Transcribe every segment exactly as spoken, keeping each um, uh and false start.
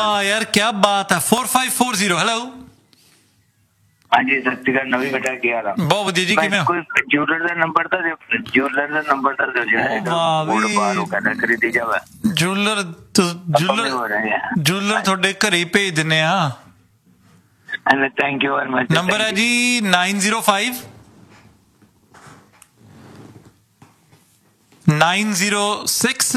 हाँ यार क्या बात है। Four five four zero hello. हाँ जी सत श्री अकाल नवी बेटा ਕੀ ਹਾਲ ਆ? ਬਹੁਤ ਵਧੀਆ ਜੀ ਕਿਵੇਂ ਹੋ? ਕੋਈ ਜੂਲਰ ਦਾ ਨੰਬਰ ਤਾਂ ਜੂਲਰ ਦਾ ਨੰਬਰ ਤਾਂ ਦਿਓ ਜਿਹੜਾ ਬੋਰਡ ਬਾਹਰ ਹੋ ਕਹਿੰਦਾ ਖਰੀਦੀ ਜਾਵੇ। ਜੂਲਰ ਜੂਲਰ ਜੂਲਰ ਤੁਹਾਡੇ ਘਰੇ ਹੀ ਭੇਜ ਦਿੰਨੇ ਆ। And thank you very much. Number ਹੈ ਜੀ ਨਾइन zero five nine zero six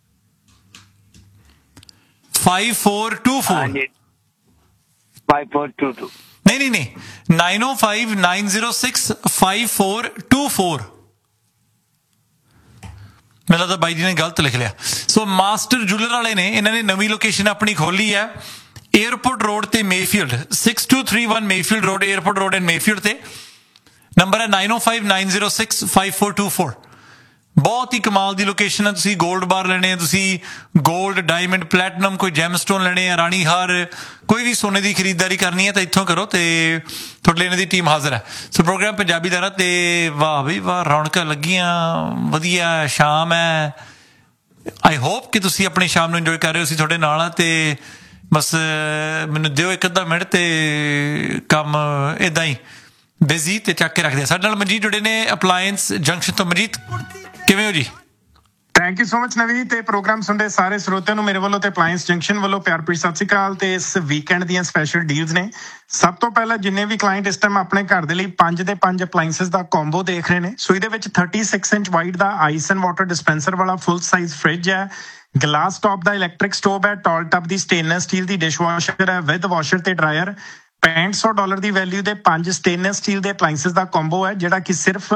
five four to four five four to to नहीं नहीं नहीं nine O five nine zero six five four to four ਮੈਨੂੰ ਲੱਗਦਾ ਬਾਈ ਜੀ ਨੇ ਗਲਤ ਲਿਖ ਲਿਆ। ਸੋ ਮਾਸਟਰ ਜੂਲਰ ਵਾਲੇ ਨੇ ਇਹਨਾਂ ਨੇ ਨਵੀਂ ਲੋਕੇਸ਼ਨ ਆਪਣੀ ਖੋਲੀ ਹੈ ਏਅਰਪੋਰਟ ਰੋਡ ਤੇ Mayfield six to three one Mayfield road airport road and Mayfield ਤੇ। ਨੰਬਰ ਹੈ nine O five nine zero six five four to four. ਬਹੁਤ ਹੀ ਕਮਾਲ ਦੀ ਲੋਕੇਸ਼ਨ ਹੈ। ਤੁਸੀਂ ਗੋਲਡ ਬਾਰ ਲੈਣੇ ਆ, ਤੁਸੀਂ ਗੋਲਡ ਡਾਇਮੰਡ ਪਲੈਟੀਨਮ ਕੋਈ ਜੈਮਸਟੋਨ ਲੈਣੇ ਆ, ਰਾਣੀ ਹਾਰ, ਕੋਈ ਵੀ ਸੋਨੇ ਦੀ ਖਰੀਦਦਾਰੀ ਕਰਨੀ ਹੈ ਤਾਂ ਇੱਥੋਂ ਕਰੋ ਤੇ ਤੁਹਾਡੇ ਲਈ ਇਹਨਾਂ ਦੀ ਟੀਮ ਹਾਜ਼ਰ ਹੈ। ਸੋ ਪ੍ਰੋਗਰਾਮ ਪੰਜਾਬੀ ਦਾ ਤੇ ਵਾਹ ਬਈ ਵਾਹ ਰੌਣਕਾਂ ਲੱਗੀਆਂ, ਵਧੀਆ ਸ਼ਾਮ ਹੈ। ਆਈ ਹੋਪ ਕਿ ਤੁਸੀਂ ਆਪਣੀ ਸ਼ਾਮ ਨੂੰ ਇੰਜੋਏ ਕਰ ਰਹੇ ਹੋ। ਅਸੀਂ ਤੁਹਾਡੇ ਨਾਲ ਆ ਤੇ ਬਸ ਮੈਨੂੰ ਦਿਓ ਇੱਕ ਅੱਧਾ ਮਿੰਟ ਤੇ ਕੰਮ ਇੱਦਾਂ ਹੀ ਬਿਜ਼ੀ ਤੇ ਚੱਕ ਕੇ ਰੱਖਦੇ ਆ। ਸਾਡੇ ਨਾਲ ਮਨਜੀਤ ਜੁੜੇ ਨੇ ਅਪਲਾਇੰਸ ਜੰਕਸ਼ਨ ਤੋਂ। ਮਨਜੀਤ ਕਿਵੇਂ ਹੋ ਜੀ? ਥੈਂਕ ਯੂ ਸੋ ਮਚ ਨਵੀ ਤੇ ਪ੍ਰੋਗਰਾਮ ਸੁਣਦੇ ਸਾਰੇ ਸਰੋਤਿਆਂ ਨੂੰ ਮੇਰੇ ਵੱਲੋਂ ਤੇ ਅਪਲਾਇੰਸ ਜੰਕਸ਼ਨ ਵੱਲੋਂ ਪਿਆਰ ਭਰੀ ਸਤਿ ਸ਼੍ਰੀ ਅਕਾਲ। ਤੇ ਇਸ ਵੀਕਐਂਡ ਦੀਆਂ ਸਪੈਸ਼ਲ ਡੀਲਸ ਨੇ। ਸਭ ਤੋਂ ਪਹਿਲਾਂ ਜਿੰਨੇ ਵੀ ਕਲਾਇੰਟ ਇਸ ਟਾਈਮ ਆਪਣੇ ਘਰ ਦੇ ਲਈ ਪੰਜ ਦੇ ਪੰਜ ਅਪਲਾਇੰਸਸ ਦਾ ਕੰਬੋ ਦੇਖ ਰਹੇ ਨੇ, ਸੋ ਇਹਦੇ ਵਿੱਚ thirty six inch wide the ice and water dispenser ਵਾਲਾ ਫੁੱਲ ਸਾਈਜ਼ ਫ੍ਰਿਜ ਹੈ, ਗਲਾਸ ਟੌਪ ਦਾ ਇਲੈਕਟ੍ਰਿਕ ਸਟੋਵ ਹੈ, ਟਾਲ ਟੱਬ ਦੀ ਸਟੇਨਲੈਸ ਸਟੀਲ ਦੀ ਡਿਸ਼ ਵਾਸ਼ਰ ਹੈ ਵਿਦ ਵਾਸ਼ਰ ਤੇ ਡਰਾਇਰ। ਪੈਂਹਠ ਸੌ ਡਾਲਰ ਦੀ ਵੈਲਿਊ ਦੇ ਪੰਜ ਸਟੇਨਲੈਸ ਸਟੀਲ ਦੇ ਅਪਲਾਇੰਸਸ ਦਾ ਕੰਬੋ ਹੈ ਜਿਹੜਾ ਕਿ ਸਿਰਫ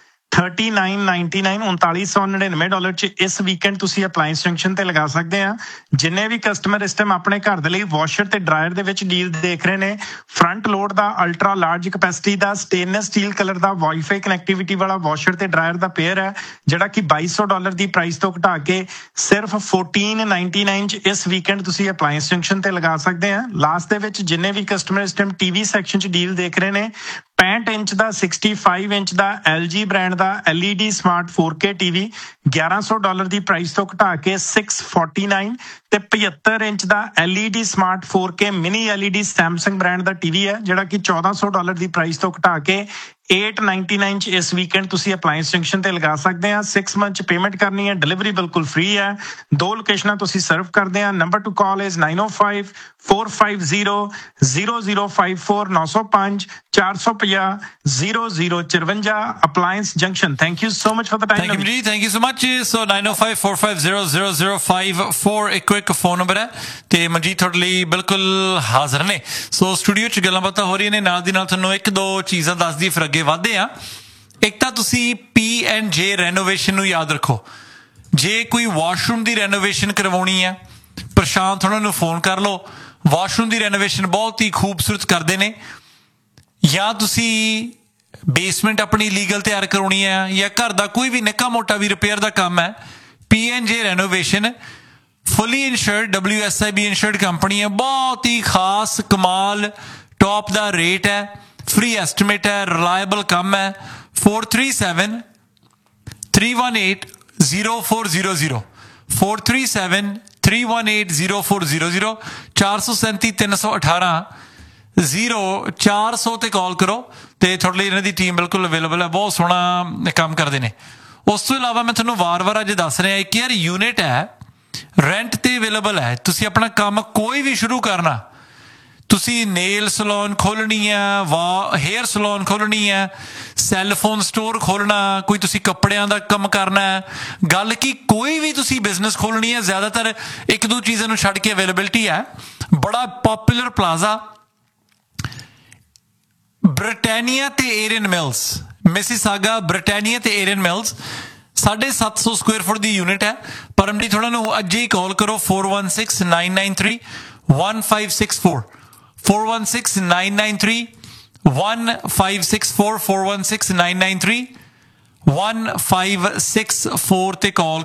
ਥਰਟੀ ਨਾਈਨ ਨਾਈਨਟੀ ਨਾਈਨ ਉਨਤਾਲੀ ਸੌ ਨੜਿਨਵੇਂ ਡਾਲਰ ਚ ਇਸ ਵੀਕਐਂਡ ਤੁਸੀਂ ਅਪਲਾਇੰਸ ਜੰਕਸ਼ਨ ਤੇ ਲਗਾ ਸਕਦੇ ਆ। ਜਿੰਨੇ ਵੀ ਕਸਟਮਰ ਇਸ ਟਾਈਮ ਆਪਣੇ ਘਰ ਦੇ ਲਈ ਵਾਸ਼ਰ ਤੇ ਡਰਾਇਰ ਦੇ ਵਿੱਚ ਡੀਲ ਦੇਖ ਰਹੇ ਨੇ, ਫਰੰਟ ਲੋਡ ਦਾ ਅਲਟਰਾ ਲਾਰਜ ਕੈਪੈਸਿਟੀ ਦਾ ਸਟੇਨਲੈਸ ਸਟੀਲ ਕਲਰ ਦਾ ਵਾਈਫਾਈ ਕਨੈਕਟੀਵਿਟੀ ਵਾਲਾ ਵਾਸ਼ਰ ਤੇ ਡਰਾਇਰ ਦਾ ਪੇਅਰ ਹੈ ਜਿਹੜਾ ਕਿ ਬਾਈ ਸੌ ਡਾਲਰ ਦੀ ਪ੍ਰਾਈਸ ਤੋਂ ਘਟਾ ਕੇ ਸਿਰਫ ਫੋਰਟੀਨ ਨਾਈਨਟੀ ਨਾਈਨ ਚ ਇਸ ਵੀਕਐਂਡ ਤੁਸੀਂ ਅਪਲਾਇੰਸ ਜੰਕਸ਼ਨ ਤੇ ਲਗਾ ਸਕਦੇ ਆ। ਲਾਸਟ ਦੇ ਵਿੱਚ ਜਿੰਨੇ ਵੀ ਕਸਟਮਰ ਇਸ ਟਾਈਮ ਟੀਵੀ ਸੈਕਸ਼ਨ ਚ ਡੀਲ ਦੇਖ ਰਹੇ ਨੇ, ਪੈਂਹਠ ਇੰਚ ਦਾ ਸਿਕਸਟੀ ਫਾਈਵ ਇੰਚ ਦਾ ਐਲਜੀ ਬ੍ਰਾਂਡ ਦਾ LED smart four K TV ਗਿਆਰਾਂ ਸੌ ਡਾਲਰ ਦੀ ਪ੍ਰਾਈਸ ਤੋਂ ਘਟਾ ਕੇ ਸਿਕਸ ਫੋਰਟੀ ਨਾਈਨ ਤੇ ਪਝੱਤਰ ਇੰਚ ਦਾ LED smart four K mini LED Samsung brand ਦਾ ਟੀਵੀ ਹੈ ਜਿਹੜਾ ਕਿ ਚੌਦਾਂ ਸੌ ਡਾਲਰ ਦੀ ਪ੍ਰਾਈਸ ਤੋਂ ਘਟਾ ਕੇ एट नाइनटी नाइन च इस वीकेंड तुसी अप्लायंस जंक्शन ते लगा सकते हैं। सिक्स मंथ च पेमेंट करनी है, डिलीवरी बिल्कुल फ्री है। दो लोकेशनां तुसी सर्व करते हैं। Number two call is nine O five four five zero zero zero five four नौ सौ पांच चार सौ पचास zero zero चरवंजा appliance junction. Thank you so much for the time. Thank you ji, thank you so much. So nine O five four five zero zero zero five four एक quick phone number है ਤੇ ਮਨਜੀਤ ਤੁਹਾਡੇ ਲਈ ਬਿਲਕੁਲ ਹਾਜ਼ਰ ਨੇ। ਸੋ studio 'ਚ ਗੱਲਾਂ ਬਾਤਾਂ ਹੋ ਰਹੀਆਂ ਨੇ, ਨਾਲ ਦੀ ਨਾਲ ਤੁਹਾਨੂੰ ਇੱਕ ਦੋ ਚੀਜ਼ਾਂ ਦੱਸ ਦਈਏ ਫਿਰ ਅੱਗੇ ਵਧਦੇ ਆ। ਇੱਕ ਤਾਂ ਤੁਸੀਂ ਪੀ ਐਂਡ ਜੇ ਰੈਨੋਵੇਸ਼ਨ ਨੂੰ ਯਾਦ ਰੱਖੋ। ਜੇ ਕੋਈ ਵਾਸ਼ਰੂਮ ਦੀ ਰੈਨੋਵੇਸ਼ਨ ਕਰਵਾਉਣੀ ਹੈ, ਪ੍ਰਸ਼ਾਂਤ ਉਹਨਾਂ ਨੂੰ ਫੋਨ ਕਰ ਲਓ। ਵਾਸ਼ਰੂਮ ਦੀ ਰੈਨੋਵੇਸ਼ਨ ਬਹੁਤ ਹੀ ਖੂਬਸੂਰਤ ਕਰਦੇ ਨੇ। ਜਾਂ ਤੁਸੀਂ ਬੇਸਮੈਂਟ ਆਪਣੀ ਲੀਗਲ ਤਿਆਰ ਕਰਾਉਣੀ ਹੈ ਜਾਂ ਘਰ ਦਾ ਕੋਈ ਵੀ ਨਿੱਕਾ ਮੋਟਾ ਵੀ ਰਿਪੇਅਰ ਦਾ ਕੰਮ ਹੈ, ਪੀ ਐਂਡ ਜੇ renovation fully insured W S I B insured company ਹੈ। ਬਹੁਤ ਹੀ ਖਾਸ ਕਮਾਲ ਟੌਪ ਦਾ ਰੇਟ ਹੈ, ਫ੍ਰੀ ਐਸਟੀਮੇਟ ਹੈ, ਰਿਲਾਇਬਲ ਕੰਮ ਹੈ। Four three seven three one eight zero four zero zero four three seven three one eight zero four zero zero चार सौ सैंती तीन सौ अठारह जीरो चार सौ ते कॉल करो तो थोड़े इन्हों की टीम बिल्कुल अवेलेबल है। बहुत सोहना काम करते हैं। उस तो इलावा मैं थोड़ा वार वार अज दस रहा एक यार यूनिट है रेंट ते अवेलेबल है। तुसी अपना काम कोई भी शुरू करना, ਤੁਸੀਂ ਨੇਲ ਸਲੂਨ ਖੋਲਣੀ ਹੈ, ਵਾ ਹੇਅਰ ਸਲੂਨ ਖੋਲਣੀ ਹੈ, ਸੈੱਲਫੋਨ ਸਟੋਰ ਖੋਲਣਾ, ਕੋਈ ਤੁਸੀਂ ਕੱਪੜਿਆਂ ਦਾ ਕੰਮ ਕਰਨਾ ਹੈ, ਗੱਲ ਕਿ ਕੋਈ ਵੀ ਤੁਸੀਂ ਬਿਜ਼ਨਸ ਖੋਲਣੀ ਹੈ, ਜ਼ਿਆਦਾਤਰ ਇੱਕ ਦੋ ਚੀਜ਼ਾਂ ਨੂੰ ਛੱਡ ਕੇ ਅਵੇਲੇਬਿਲਿਟੀ ਹੈ। ਬੜਾ ਪੋਪੂਲਰ ਪਲਾਜ਼ਾ ਬ੍ਰਿਟਾਨੀਆ ਤੇ ਏਰੀਅਨ ਮਿਲਸ, ਮਿਸੀਸਾਗਾ ਬ੍ਰਿਟਾਨੀਆ ਤੇ ਏਰੀਅਨ ਮਿਲਸ साढ़े सत्त सौ स्क्वेयर फुट की यूनिट है। परमजीत थोड़ा नू अज ही कॉल करो four one six nine nine three one five six four four one six nine nine three one five six four four one six nine nine three one five six four ते call